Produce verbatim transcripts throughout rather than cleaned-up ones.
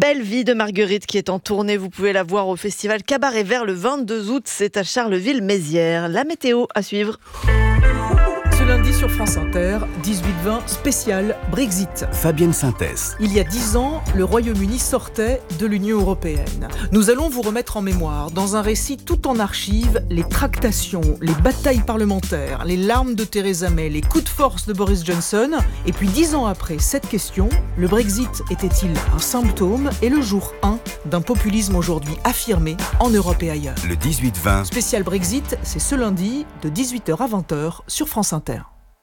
Belle vie de Marguerite qui est en tournée. Vous pouvez la voir au festival Cabaret Vert le vingt-deux août. C'est à Charleville-Mézières. La météo à suivre. Ce lundi sur France Inter, dix-huit vingt spécial Brexit. Fabienne Synthèse. Il y a dix ans, le Royaume-Uni sortait de l'Union européenne. Nous allons vous remettre en mémoire, dans un récit tout en archives, les tractations, les batailles parlementaires, les larmes de Theresa May, les coups de force de Boris Johnson. Et puis dix ans après cette question, le Brexit était-il un symptôme et le jour un d'un populisme aujourd'hui affirmé en Europe et ailleurs? Le dix-huit vingt. Spécial Brexit, c'est ce lundi de dix-huit heures à vingt heures sur France Inter.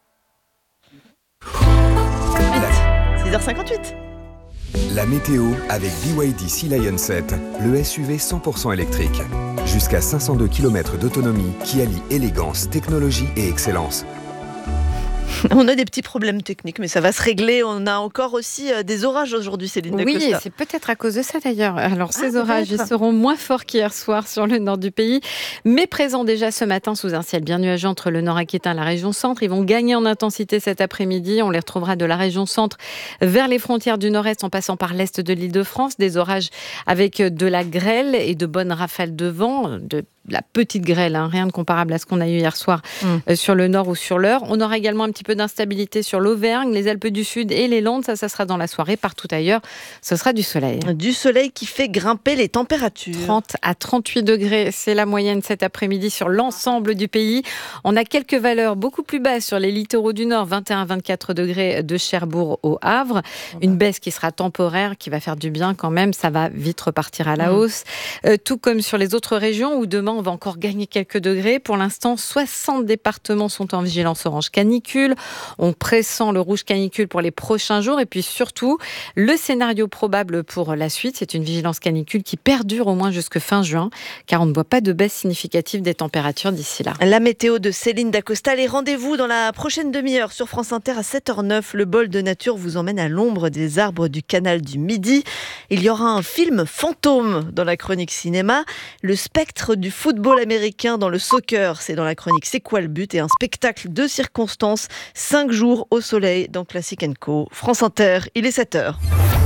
six heures cinquante-huit. La météo avec B Y D Sea Lion sept, le S U V cent pour cent électrique. Jusqu'à cinq cent deux kilomètres d'autonomie qui allie élégance, technologie et excellence. On a des petits problèmes techniques, mais ça va se régler. On a encore aussi euh, des orages aujourd'hui, Céline Oui, Dacosta. et c'est peut-être à cause de ça d'ailleurs. Alors, ces ah, orages ils seront moins forts qu'hier soir sur le nord du pays, mais présents déjà ce matin sous un ciel bien nuageux entre le nord aquitaine et la région centre. Ils vont gagner en intensité cet après-midi. On les retrouvera de la région centre vers les frontières du nord-est en passant par l'est de l'Île-de-France. Des orages avec de la grêle et de bonnes rafales de vent, de la petite grêle, hein, rien de comparable à ce qu'on a eu hier soir mmh. euh, sur le nord ou sur l'Eure. On aura également un petit peu d'instabilité sur l'Auvergne, les Alpes du Sud et les Landes. Ça, ça sera dans la soirée. Partout ailleurs, ce sera du soleil. Du soleil qui fait grimper les températures. trente à trente-huit degrés, c'est la moyenne cet après-midi sur l'ensemble du pays. On a quelques valeurs beaucoup plus basses sur les littoraux du nord, vingt et un à vingt-quatre degrés de Cherbourg au Havre. Une baisse qui sera temporaire, qui va faire du bien quand même. Ça va vite repartir à la mmh. hausse. Euh, tout comme sur les autres régions où demain, on va encore gagner quelques degrés. Pour l'instant, soixante départements sont en vigilance orange canicule. On pressent le rouge canicule pour les prochains jours. Et puis surtout, le scénario probable pour la suite, c'est une vigilance canicule qui perdure au moins jusque fin juin, car on ne voit pas de baisse significative des températures d'ici là. La météo de Céline Dacosta. Les rendez-vous dans la prochaine demi-heure sur France Inter à sept heures neuf. Le bol de nature vous emmène à l'ombre des arbres du canal du Midi. Il y aura un film fantôme dans la chronique cinéma. Le spectre du football américain dans le soccer, c'est dans la chronique C'est quoi le but? Et un spectacle de circonstances, cinq jours au soleil dans Classic and Co. France Inter, il est sept heures.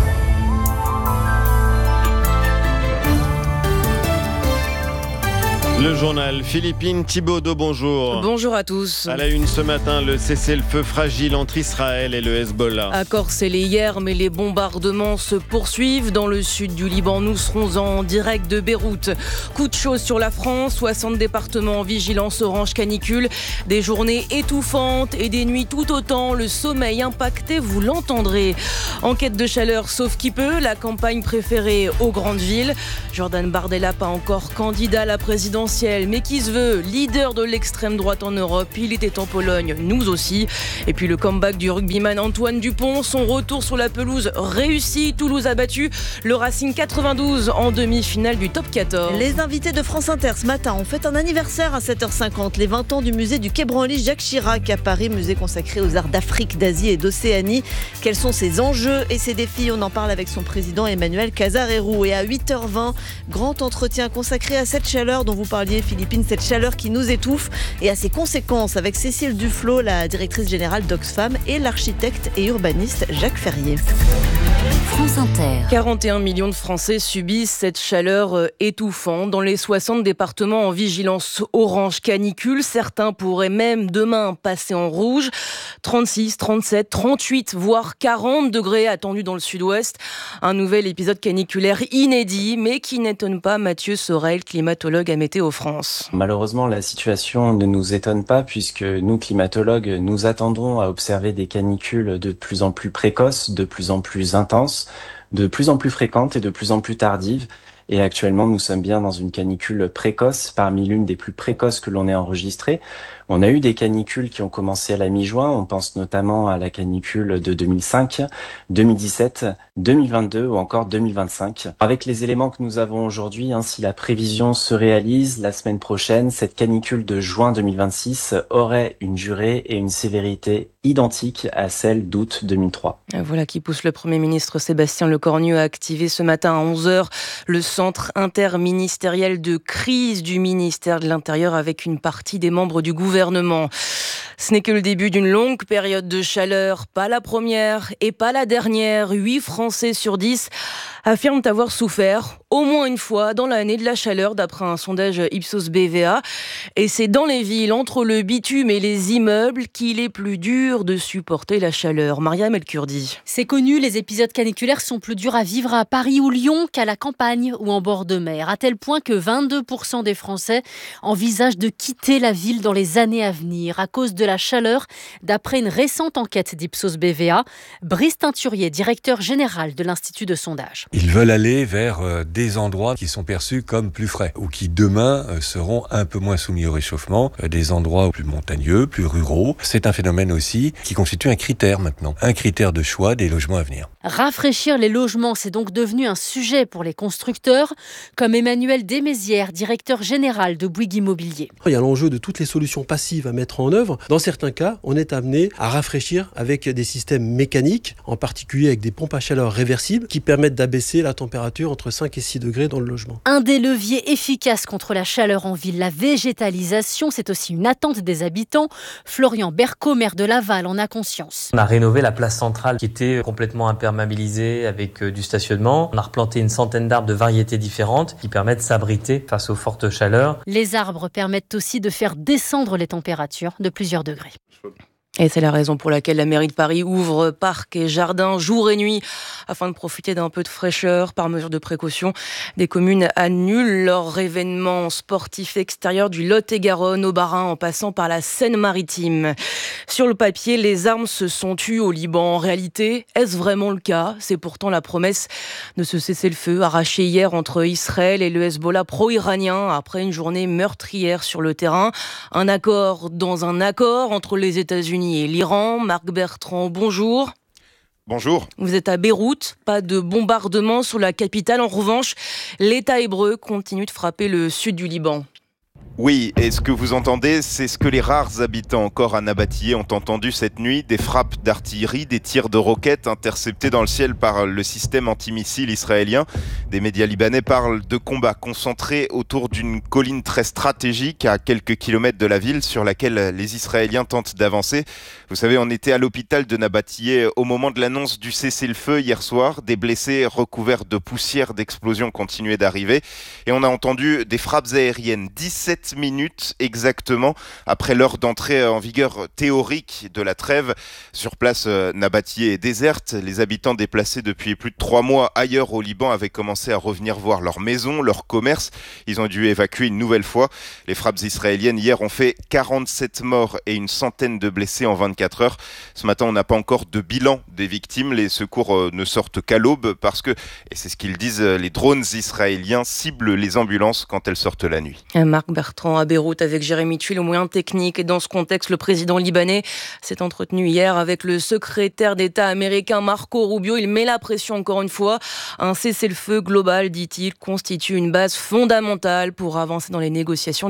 Le journal Philippine Thibaudeau, bonjour. Bonjour à tous. À la une ce matin, le cessez-le-feu fragile entre Israël et le Hezbollah. Accord scellé hier, mais les bombardements se poursuivent. Dans le sud du Liban, nous serons en direct de Beyrouth. Coup de chaud sur la France, soixante départements en vigilance orange canicule. Des journées étouffantes et des nuits tout autant. Le sommeil impacté, vous l'entendrez. Enquête de chaleur, sauf qui peut, la campagne préférée aux grandes villes. Jordan Bardella, pas encore candidat à la présidentielle, mais qui se veut leader de l'extrême droite en Europe. Il était en Pologne, nous aussi. Et puis le comeback du rugbyman Antoine Dupont, son retour sur la pelouse réussi. Toulouse a battu le Racing quatre-vingt-douze en demi-finale du top quatorze. Les invités de France Inter ce matin ont fait un anniversaire à sept heures cinquante, les vingt ans du musée du Quai Branly Jacques Chirac à Paris, musée consacré aux arts d'Afrique, d'Asie et d'Océanie. Quels sont ses enjeux et ses défis? On en parle avec son président Emmanuel Casarero. Et à huit heures vingt, grand entretien consacré à cette chaleur dont vous parliez, Philippine, cette chaleur qui nous étouffe et à ses conséquences avec Cécile Duflot, la directrice générale d'Oxfam, et l'architecte et urbaniste Jacques Ferrier. France Inter. quarante et un millions de Français subissent cette chaleur étouffante dans les soixante départements en vigilance orange canicule. Certains pourraient même demain passer en rouge. trente-six, trente-sept, trente-huit, voire quarante degrés attendus dans le sud-ouest. Un nouvel épisode caniculaire inédit, mais qui n'étonne pas Mathieu Sorel, climatologue à Météo France. Malheureusement, la situation ne nous étonne pas puisque nous, climatologues, nous attendons à observer des canicules de plus en plus précoces, de plus en plus intenses, de plus en plus fréquentes et de plus en plus tardives. Et actuellement, nous sommes bien dans une canicule précoce, parmi l'une des plus précoces que l'on ait enregistrées. On a eu des canicules qui ont commencé à la mi-juin. On pense notamment à la canicule de deux mille cinq, deux mille dix-sept, deux mille vingt-deux ou encore deux mille vingt-cinq. Avec les éléments que nous avons aujourd'hui, hein, si la prévision se réalise, la semaine prochaine, cette canicule de juin deux mille vingt-six aurait une durée et une sévérité identiques à celles d'août deux mille trois. Voilà qui pousse le Premier ministre Sébastien Lecornu à activer ce matin à onze heures le centre interministériel de crise du ministère de l'Intérieur avec une partie des membres du gouvernement gouvernement. Ce n'est que le début d'une longue période de chaleur, pas la première et pas la dernière. huit Français sur dix affirment avoir souffert au moins une fois dans l'année de la chaleur, d'après un sondage Ipsos B V A. Et c'est dans les villes, entre le bitume et les immeubles, qu'il est plus dur de supporter la chaleur. Mariam El Kurdi. C'est connu, les épisodes caniculaires sont plus durs à vivre à Paris ou Lyon qu'à la campagne ou en bord de mer, à tel point que vingt-deux pour cent des Français envisagent de quitter la ville dans les années à venir à cause de la chaleur, d'après une récente enquête d'Ipsos B V A. Brice Teinturier, directeur général de l'Institut de sondage. Ils veulent aller vers euh, des endroits qui sont perçus comme plus frais ou qui demain euh, seront un peu moins soumis au réchauffement, euh, des endroits plus montagneux, plus ruraux. C'est un phénomène aussi qui constitue un critère maintenant, un critère de choix des logements à venir. Rafraîchir les logements, c'est donc devenu un sujet pour les constructeurs, comme Emmanuel Desmézières, directeur général de Bouygues Immobilier. Il y a l'enjeu de toutes les solutions passives à mettre en œuvre. Dans certains cas, on est amené à rafraîchir avec des systèmes mécaniques, en particulier avec des pompes à chaleur réversibles qui permettent d'abaisser la température entre cinq et six degrés dans le logement. Un des leviers efficaces contre la chaleur en ville, la végétalisation, c'est aussi une attente des habitants. Florian Berco, maire de Laval, en a conscience. On a rénové la place centrale qui était complètement imperméabilisée avec du stationnement. On a replanté une centaine d'arbres de variétés différentes qui permettent de s'abriter face aux fortes chaleurs. Les arbres permettent aussi de faire descendre les températures de plusieurs degrés. Et c'est la raison pour laquelle la mairie de Paris ouvre parcs et jardins jour et nuit afin de profiter d'un peu de fraîcheur. Par mesure de précaution, des communes annulent leur événement sportif extérieur du Lot-et-Garonne au Bas-Rhin en passant par la Seine-Maritime. Sur le papier, les armes se sont tues au Liban. En réalité, est-ce vraiment le cas ? C'est pourtant la promesse de ce cessez-le-feu arraché hier entre Israël et le Hezbollah pro-iranien après une journée meurtrière sur le terrain. Un accord dans un accord entre les États-Unis et l'Iran. Marc Bertrand, bonjour. Bonjour. Vous êtes à Beyrouth, pas de bombardement sur la capitale. En revanche, l'État hébreu continue de frapper le sud du Liban. Oui, et ce que vous entendez, c'est ce que les rares habitants encore à Nabatillé ont entendu cette nuit, des frappes d'artillerie, des tirs de roquettes interceptés dans le ciel par le système antimissile israélien. Des médias libanais parlent de combats concentrés autour d'une colline très stratégique à quelques kilomètres de la ville sur laquelle les Israéliens tentent d'avancer. Vous savez, on était à l'hôpital de Nabatillé au moment de l'annonce du cessez-le-feu hier soir. Des blessés recouverts de poussière d'explosion continuaient d'arriver et on a entendu des frappes aériennes. dix-sept minutes exactement après l'heure d'entrée en vigueur théorique de la trêve. Sur place, Nabatillé est déserte. Les habitants déplacés depuis plus de trois mois ailleurs au Liban avaient commencé à revenir voir leurs maisons, leurs commerces. Ils ont dû évacuer une nouvelle fois. Les frappes israéliennes hier ont fait quarante-sept morts et une centaine de blessés en vingt-quatre heures. Ce matin, on n'a pas encore de bilan des victimes. Les secours ne sortent qu'à l'aube parce que, et c'est ce qu'ils disent, les drones israéliens ciblent les ambulances quand elles sortent la nuit. Marc Bertrand à Beyrouth avec Jérémy Tuile aux moyens techniques. Et dans ce contexte, le président libanais s'est entretenu hier avec le secrétaire d'État américain Marco Rubio. Il met la pression encore une fois. Un cessez-le-feu global, dit-il, constitue une base fondamentale pour avancer dans les négociations.